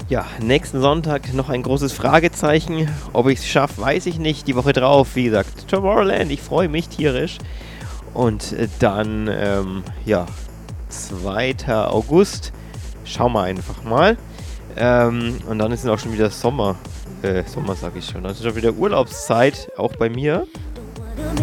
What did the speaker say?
Ja, nächsten Sonntag noch ein großes Fragezeichen. Ob ich es schaffe, weiß ich nicht. Die Woche drauf, wie gesagt, Tomorrowland. Ich freue mich tierisch. Und dann, ja, 2. August. Schauen wir einfach mal. Und dann ist es auch schon wieder Sommer. Sommer sag ich schon. Dann ist schon wieder Urlaubszeit, auch bei mir.